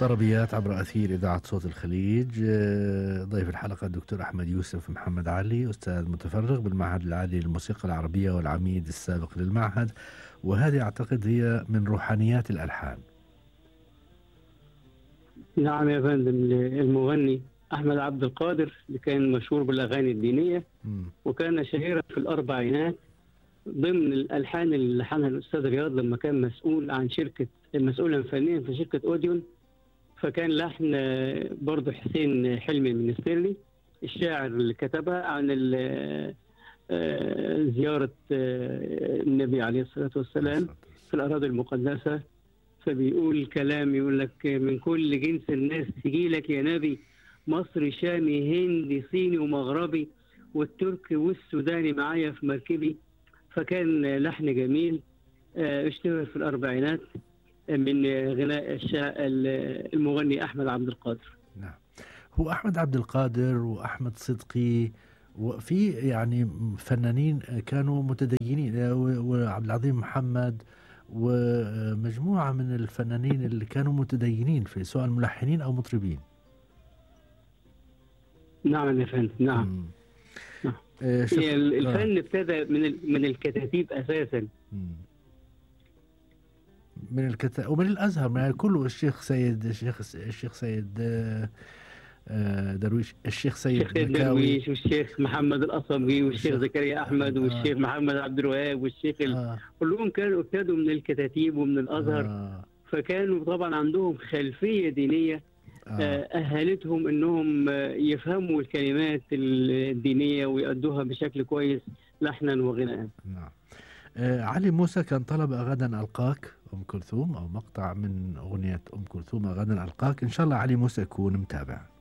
طربيات عبر أثير إذاعة صوت الخليج. ضيف الحلقة الدكتور أحمد يوسف محمد علي، أستاذ متفرغ بالمعهد العالي للموسيقى العربية والعميد السابق للمعهد، وهذه أعتقد هي من روحانيات الألحان. نعم يا فندم، المغني أحمد عبد القادر اللي كان مشهور بالأغاني الدينية وكان شهيرا في الأربعينات ضمن الألحان اللي لحنها الأستاذ رياض لما كان مسؤولا فنيا في شركة أوديون. فكان لحن برضه حسين حلمي المنستيرلي الشاعر اللي كتبها عن زيارة النبي عليه الصلاة والسلام في الأراضي المقدسة. فبيقول كلام يقول لك: من كل جنس الناس تجي لك يا نبي، مصري شامي هندي صيني ومغربي، والتركي والسوداني معايا في مركبي. فكان لحن جميل اشتهر في الأربعينات من غناء المغني أحمد عبد القادر. نعم، هو أحمد عبد القادر وأحمد صدقي وفي يعني فنانين كانوا متدينين، وعبد العظيم محمد ومجموعة من الفنانين اللي كانوا متدينين في سواء ملحنين أو مطربين. نعم يا فندم، نعم. الفن ابتدى من الكتاتيب أساسا، ومن الأزهر، يعني كله الشيخ سيد درويش، الشيخ سيد درويش، والشيخ محمد الأصبي، والشيخ زكريا أحمد، والشيخ محمد عبد الوهاب، والشيخ كلهم كانوا ابتدوا من الكتاتيب ومن الأزهر. فكانوا طبعا عندهم خلفية دينية أهلتهم أنهم يفهموا الكلمات الدينية ويؤدوها بشكل كويس لحنا وغناء. نعم. علي موسى كان طلب غدا ألقاك أم كلثوم، أو مقطع من أغنية أم كلثوم غدا ألقاك. إن شاء الله علي موسى يكون متابع.